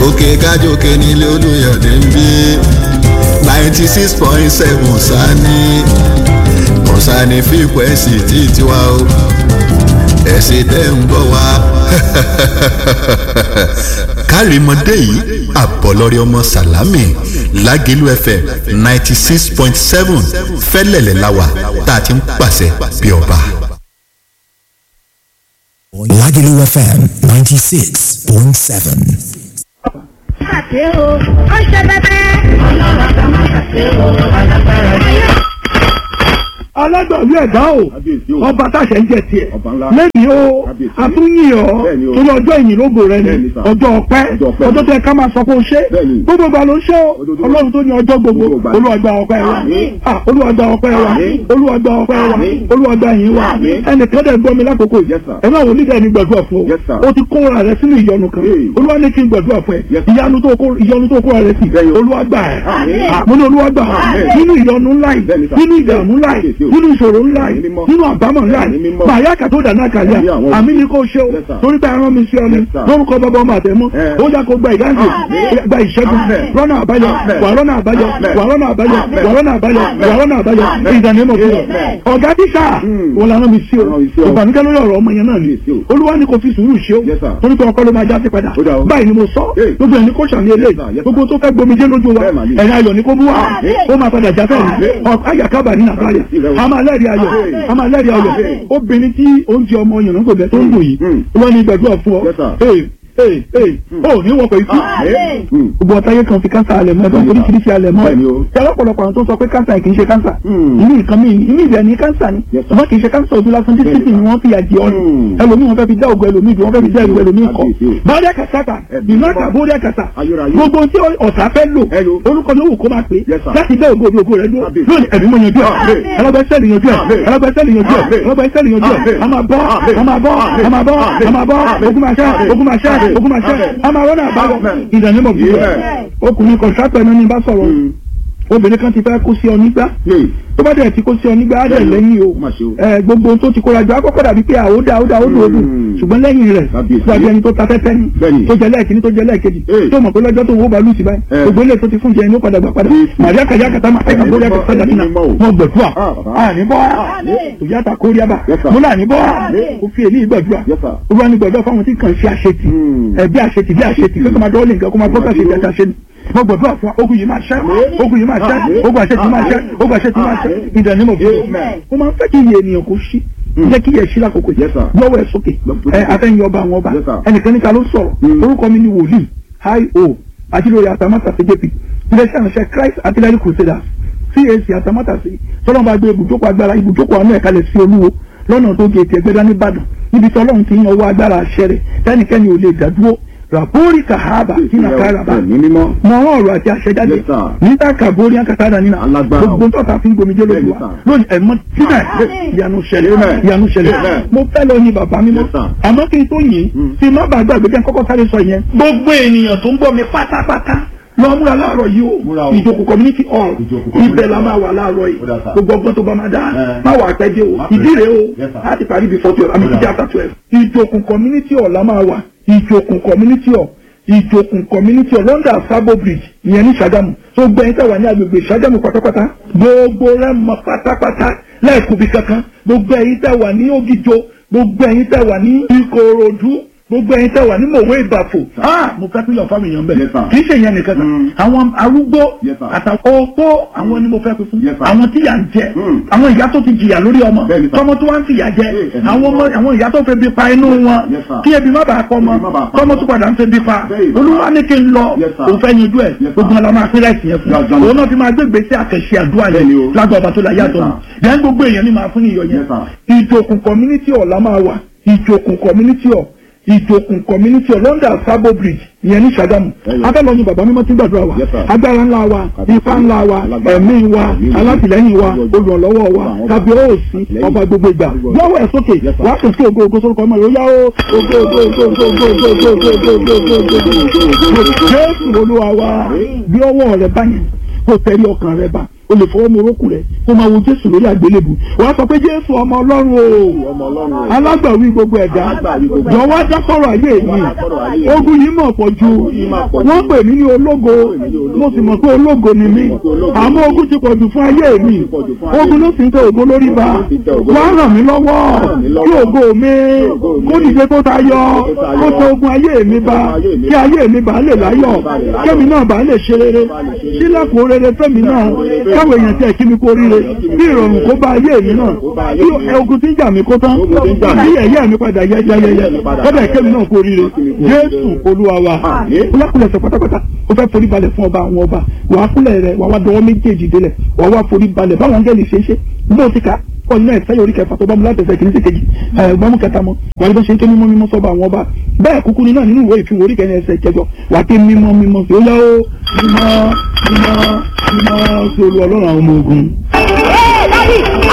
òkè kájòkè nílé Olúyọ̀dé ń bí 96.7 sani kọ̀sánì fíkwẹ́sì tí tiwa o ẹ̀sìn tẹ́ ń bọ̀ wá. kárìmọ́dé yìí àbọ̀lọ́rẹ́ ọmọ sàlámì Lágẹ̀lú FM 96.7 fẹ́lẹ̀lẹ̀ láwà tá a ti ń pàṣẹ bí ọba. Lágẹ̀lú FM 96.7. Àti o, ó ṣe bẹ́bẹ́. Ọlọ́run àgbà máa ṣàṣe o, alágbára yẹn. alágbàwí ẹ̀dá o ọba táṣẹ ń jẹ tiẹ̀ lẹ́yìn o àtúnyìn ọ́ torí ọjọ́ ìyìn lógo rẹ ni ọjọ́ ọpẹ́ ọjọ́ tẹ ká máa sọ pé o ṣe gbogbo ìgbà ló ṣe o ọlọ́run tó ní ọjọ́ gbogbo Olúwa gba ọpẹ́ wa Olúwa gba ọpẹ́ wa Olúwa gba ọpẹ́ wa Olúwa gba ìyìn wa ẹnìkan dẹ̀ gbọ́ mi lákòókò yìí ẹ máa wò ní dẹ́ni gbàdúrà fún o ti kóra rẹ sínú ìyọnu kan Olúwa ní kí n gbàdúrà fún ẹ ìyanu tó kóra rẹ sí Olúwa gbà ẹ mo ní Olúwa gbà nínú ìyọnu ńlá yìí nínú ìdààmú ńlá yìí nínú ìṣòro ńlá yìí nínú àbámọ̀ ńlá yìí màá kàtó dáná kàlíà àmì ni kò ṣe o torí pé arán mi sí ọ ni lórúkọ bàbá ọmọ àtẹmọ ó yá kó gba ìdáǹdè gba ìṣẹ́gun rọ́nà àbáyọ wà rọ́nà àbáyọ wà rọ́nà àbáyọ wà rọ́nà àbáyọ wà rọ́nà àbáyọ ìdánimọ̀ fún ọ. ọ̀gá tíṣà wọn làrán mi sí o ìbànújẹ́ lórí ọ̀rọ̀ ọmọ yẹn náà ni Olúwa ní kò fi sùúrù ṣe o torí pé ọkọ ló máa já sí padà báyìí ni mo sọ gbogbo ẹni kó ṣàmì eléyìí gbogbo tó fẹ́ gbomijé lójú wa ẹ̀yà ayọ̀ ni kó bú wa ó máa padà jáfẹ́ ni ayàkábà ní nàbàyà a máa lẹ́rìí ayọ̀ a máa lẹ́rìí ayọ̀ obìnrin tí oúnjẹ ọmọ yànnà kò bẹ̀ tó ń dùn yìí wọ́n ní gbàdúrà fún ọ ní wọ́n pẹ̀ ikú gbogbo ọ̀táyé kan fi kánsà alẹ̀ mọ́ ẹ̀dọ́ oríṣiríṣi alẹ̀ mọ́ ẹ̀ tí ọlọ́pọ̀lọpọ̀ àwọn tó sọ pé kánsà kì í ṣe kánsà inú nǹkan mi inú ìbẹ̀ ní kánsà ni ṣùgbọ́n kì í ṣe kánsà ojú lásán títí ni wọ́n fi yàjẹ́ ọ̀nù ẹlòmíì wọ́n fẹ́ fi dá ògùn ẹlòmíì wọ́n fẹ́ fi dá ìlú ẹlòmíì kọ́ bọ́ọ̀dẹ́ kàtàkà ìnáka bọ́ọ̀dẹ́ kàtà gbogbo tí ọ̀tá fẹ́ lò orúkọ ló wù kó máa pè láti dá ògùn ògùn rẹ lónìí ẹ̀mí mọ̀ yanjú ẹ̀ ẹlọ́gbẹ́sẹ̀lì yanjú ẹ̀ ẹlọ́gbẹ́sẹ̀lì yanjú ẹ̀ ẹlọ́gbẹ́sẹ̀lì yanjú ẹ̀ a máa bọ́ a máa bọ́ a máa bọ́ a máa bọ́ ogun máa ṣẹ́ ogun máa ṣẹ́ ogun máa ṣẹ́ a máa rọ́nà àbáwọ̀ ìdánimọ̀ bí wọ́n ọkùnrin kọ̀ǹtrátọ̀ ẹ̀nà ní bá sọ̀rọ̀ obìnrin kan ti fẹ́ kó sí ọ nígbà tó bá dẹ̀ ti kó sí ọ nígbà á dẹ̀ lẹ́yìn o gbogbo tó ti kóra jọ akọ́kọ́ dàbí pé àódà ó dùn ṣùgbọ́n lẹ́yìn rẹ̀ gbàgbé ẹni tó ta fẹ́fẹ́ ni tó jẹ lẹ́ẹ̀kíní tó jẹ lẹ́ẹ̀kejì tó mọ̀ pé lọ́jọ́ tó wó balùwì sí báyìí gbogbo ilé tó ti fún jẹ inú padà gbà padà màríà kàjá kàtà máa ẹ̀ka bóríà kàtà dàbínà wọn gbẹ̀dúà àní bọ́ tòyàtà kóríàbà mo là ní bọ́ ó fi èlé gbẹ̀dúà ó wá ní gbẹ̀dúà fáwọn tí kàn ṣe àṣetì bí àṣetì kó máa dọ́ọ̀lì nǹkan kó máa gbọ́kà ṣe ìjàta ṣe ni mo gbọ́dọ̀ fún ogun yìí máa ṣẹ́ ogun yìí máa ṣẹ́ ogun àṣetì máa ṣẹ́ ogun àṣetì máa ṣẹ́ ìdánimọ̀ fún mi mo máa ń fẹ́ kí iye ènìyàn kó ṣí jẹ́ kí iye ṣí lákòókò yìí lọ́wọ́ ẹ̀ sókè afẹ́yìn ọba àwọn ọba ẹnìkan níta ló sọ̀rọ̀ orúkọ mi ni wòlíì I.O. àtìlórí àtàmátàsí JP iléeṣẹ́ àṣẹ Christ Artillery Crusaders CAC àtàmátàsí tọ́lọ́mọba gbé ibùjókòó agbára ibùjókòó àánú ẹ̀kalẹ̀ sí Olúwo lọ́nà tó gé ètò ẹgbẹ́dá ní Ìbàdàn níbi tí Ọlọ́run ti ń ọwọ́ agbára àṣẹ rẹ̀ tẹ́nikẹ́ni ò lè dádúró rapori kahaba kina karaba mọ ọ̀rọ̀ àti àṣẹjáde níta kabori akatada nínà gbogbo tó ta fi ń gbomijé lójú wa lónìí ẹ̀mọ́ síbẹ̀ ìyanu ṣẹlẹ̀ mo fẹ́ lọ ní bàbá mi mọ́ àmọ́ kí n tó yìn tí má bàa gbàgbé kí n kọ́kọ́ sáré sọ yẹn gbogbo ènìyàn tó ń gbọ́ mi pátápátá lọ múra láàárọ̀ yìí o ìjókòó community hall ibẹ̀ la máa wà láàárọ̀ yìí gbogbo ọgbọ́n tó bá máa dá máa wà pẹ́ dé o ìdí rèé o láti parí before 12 àmì ìdí after 12 ìjókòó community hall la máa wà ìjókòó community hall London Sabo Bridge ìyẹn ní Ṣàgámù tó gbẹ̀yìn tẹ̀wà ní agbègbè Ṣàgámù pátápátá gbogbo rẹ̀ mọ pátápátá lẹ́ẹ̀kúbi kankan gbogbo ẹ̀yin tẹ̀wà ní Ògìjò gbogbo ẹ̀yin tẹ̀wà ní Ìkòròdú gbogbo ẹ̀yin tẹ̀wà ní Mòwe Ìbàfò mo fẹ́ pín lọ fáwọn èèyàn bẹ́ẹ̀ kì í ṣe ìyẹn nìkan kan àwọn arúgbó àtàwọn opó àwọn ni mo fẹ́ pín fún àwọn tí yà ń jẹ àwọn ìyá tó ti jìyà lórí ọmọ tọmọ tó wá ń fìyà jẹ àwọn ìyá tó fẹ́ bí pa inú wọn kí ebi má bàa kọ́ ọmọ tọmọ tó padà ń fẹ́ bí pa Olúwa ní kí n lọ òun fẹ́ yanjú ẹ̀ gbogbo ọ̀la máa pín láìsí yẹn fún òun náà fi máa gbégbé sí àkẹ́ṣe àdúrà yẹn lágbà ọba tó la yàtọ̀ yẹn gbogbo èèyàn ní máa fún iyọ̀ yẹn ìjókòó community hall la máa wà ìjókòó community hall ìjókòó community hall London Sabo Bridge ìyẹn ní Ṣàgámù abẹ́lọ́yìn bàbá mímọ́ tí gbàdúrà wa agbára ńlá wa ipá ńlá wa ẹ̀mí wa alátìlẹ́yìn wa olùrànlọ́wọ́ wa tàbí òsì ọba gbogbo ìgbà lọ́wọ́ ẹ̀ sókè wà á kèsì ògo ògo sórúkọ ọmọ rẹ̀ ó yá ó Jésù Olúwa wa bí ọwọ́ rẹ̀ báyìí kò tẹ̀lé ọkàn rẹ̀ bá o lè fọwọ́ mu orókù rẹ̀ kó máa wo Jésù lórí àgbélébù wàá sọ pé Jésù ọmọ Ọlọ́run o alágbàwí gbogbo ẹ̀dá jọ̀wọ́ dákọ̀rọ̀ ayé mi ogun yìí mọ̀ pọ̀ ju wọ́n pè mí ní ológo mo sì mọ̀ pé ológo ni mí àmọ́ ogun ti pọ̀ jù fún ayé mi ogun ló sì ń tẹ ògo lórí ba wàá ràn mí lọ́wọ́ kí ògo mi kó dìde kó tayọ kó tẹ ogun ayé mi ba kí ayé mi bá lè láyọ̀ kémi náà bá lè ṣe rere sílẹ̀kùn rere fẹ́mi náà káwọn èèyàn tẹ̀ kí mi kó ríre bí ìrọ̀rùn kó bá ayé mi náà bí ogun tí ń jà mí kó tán bí ẹ̀yẹ́ mi padà yẹ kọ́dà kémi náà kó ríre Jésù Olúwa wa kúlẹ̀kúlẹ̀ sọ pátápátá ó fẹ́ forí balẹ̀ fún ọba àwọn ọba wàá kúlẹ̀ rẹ̀ wàá wá dọwọ́ méjèèjì délẹ̀ wàá wá forí balẹ̀ báwọn gẹ́lì ṣe bó ti ká ọ̀nà ẹ̀fẹ́ orí kẹfà tó bá mu láti ẹsẹ̀ kìíní sí kejì gbọ́mú kẹta mọ́ wàá bá ṣe ń ké mímọ́ mímọ́ sọ́ba àwọn ọba bẹ́ẹ̀ kúkú ní náà nínú ìwé ìfihàn orí kẹrin ẹsẹ̀ kẹjọ wàá ké mímọ́ mímọ́ sí ó yá ó mímọ́ sí Olú Ọlọ́run àwọn ọmọ ogun.